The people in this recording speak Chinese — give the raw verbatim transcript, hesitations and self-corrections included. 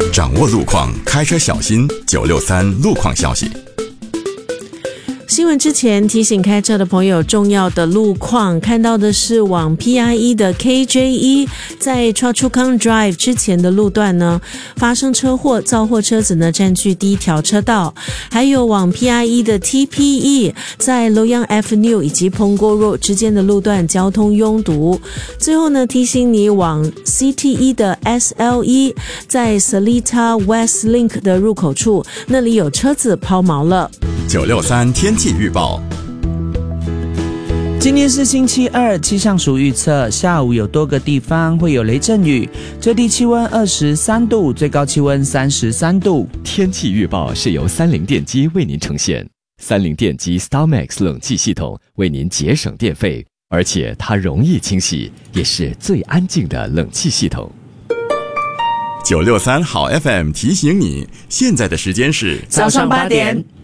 掌握路况，开车小心。九六三路况消息。 新闻之前提醒开车的朋友重要的路况，看到的是往 P I E 的 K J 一 在 Choa Chu Kang Drive 之前的路段呢发生车祸，造货车子呢占据第一条车道，还有往 P I E 的 T P E 在 Loyang Avenue 以及 Punggol Road 之间的路段交通拥堵。最后呢提醒你往 C T E 的 S L E 在 Seletar West Link 的入口处，那里有车子抛锚了。 九六三天气预报。 今天是星期二，气象署预测下午有多个地方会有雷阵雨，最低气温二十三度，最高气温三十三度。 天气预报是由三菱电机为您呈现，三菱电机 StarMax 冷气系统为您节省电费，而且它容易清洗，也是最安静的冷气系统。 九六三好 F M 提醒你，现在的时间是早上八点。